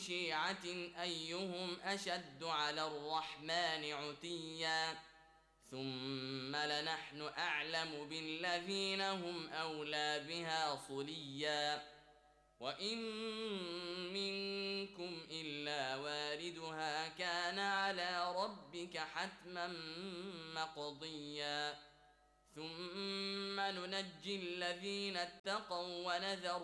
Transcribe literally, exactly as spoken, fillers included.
شيعة أيهم أشد على الرحمن عتيا ثم لنحن أعلم بالذين هم أولى بها صليا وإن منكم إلا واردها كان على ربك حتما مقضيا ثم ننجي الذين اتقوا ونذر